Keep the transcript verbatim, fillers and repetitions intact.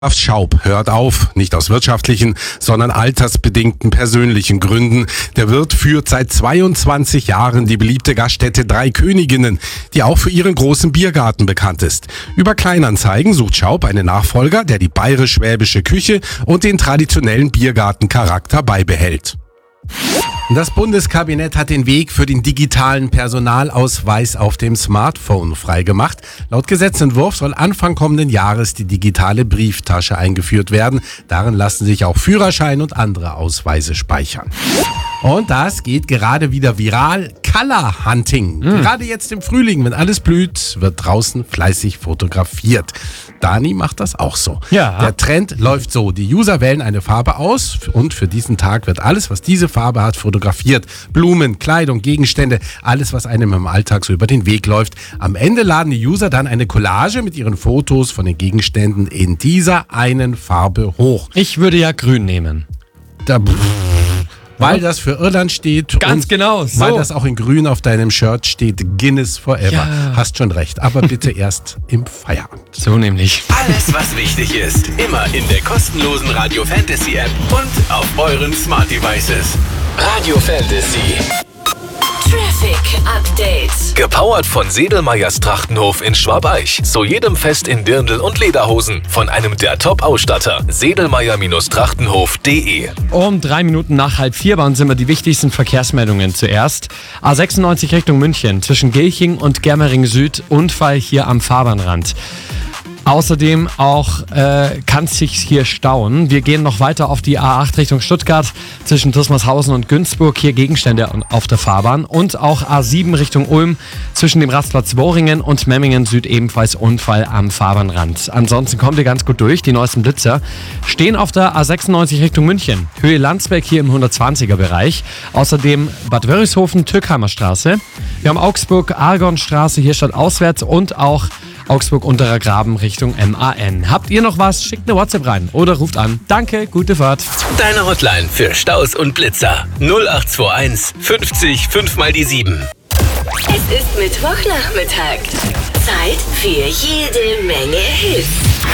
Schaub hört auf, nicht aus wirtschaftlichen, sondern altersbedingten persönlichen Gründen. Der Wirt führt seit zweiundzwanzig Jahren die beliebte Gaststätte Drei Königinnen, die auch für ihren großen Biergarten bekannt ist. Über Kleinanzeigen sucht Schaub einen Nachfolger, der die bayerisch-schwäbische Küche und den traditionellen Biergartencharakter beibehält. Das Bundeskabinett hat den Weg für den digitalen Personalausweis auf dem Smartphone freigemacht. Laut Gesetzentwurf soll Anfang kommenden Jahres die digitale Brieftasche eingeführt werden. Darin lassen sich auch Führerschein und andere Ausweise speichern. Und das geht gerade wieder viral. Color Hunting. Mhm. Gerade jetzt im Frühling, wenn alles blüht, wird draußen fleißig fotografiert. Dani macht das auch so. Ja. Der Trend läuft so. Die User wählen eine Farbe aus und für diesen Tag wird alles, was diese Farbe hat, fotografiert. Blumen, Kleidung, Gegenstände, alles, was einem im Alltag so über den Weg läuft. Am Ende laden die User dann eine Collage mit ihren Fotos von den Gegenständen in dieser einen Farbe hoch. Ich würde ja grün nehmen. Da, weil das für Irland steht. Ganz und genau, so. Weil das auch in grün auf deinem Shirt steht. Guinness Forever. Ja. Hast schon recht. Aber bitte erst im Feierabend. So nämlich. Alles, was wichtig ist, immer in der kostenlosen Radio Fantasy App und auf euren Smart Devices. Radio Fantasy. Traffic Update. Gepowert von Sedelmeyers Trachtenhof in Schwabeich. Zu jedem Fest in Dirndl und Lederhosen. Von einem der Top-Ausstatter. Sedelmeyer Trachtenhof punkt de. Um drei Minuten nach halb vier waren sind wir die wichtigsten Verkehrsmeldungen zuerst. A sechsundneunzig Richtung München zwischen Gilching und Germering Süd. Unfall hier am Fahrbahnrand. Außerdem auch äh, kann es sich hier stauen. Wir gehen noch weiter auf die A acht Richtung Stuttgart zwischen Tusmarshausen und Günzburg. Hier Gegenstände auf der Fahrbahn. Und auch A sieben Richtung Ulm zwischen dem Rastplatz Bohringen und Memmingen Süd ebenfalls Unfall am Fahrbahnrand. Ansonsten kommt ihr ganz gut durch. Die neuesten Blitzer stehen auf der A sechsundneunzig Richtung München. Höhe Landsberg hier im hundertzwanziger Bereich. Außerdem Bad Wörishofen, Türkheimer Straße. Wir haben Augsburg, Argonstraße hier statt auswärts und auch Augsburg-Unterer Graben Richtung M A N. Habt ihr noch was? Schickt eine WhatsApp rein oder ruft an. Danke, gute Fahrt. Deine Hotline für Staus und Blitzer. null acht zwei eins fünfzig fünf mal die sieben. Es ist Mittwochnachmittag. Zeit für jede Menge Hits.